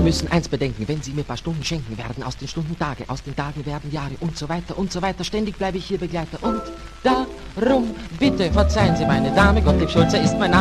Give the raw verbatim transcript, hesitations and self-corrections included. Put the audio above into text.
müssen eins bedenken, wenn Sie mir paar Stunden schenken, werden aus den Stunden Tage, aus den Tagen werden Jahre und so weiter und so weiter. Ständig bleibe ich hier Begleiter und darum bitte verzeihen Sie meine Dame, Gottlieb Schulze ist mein Name.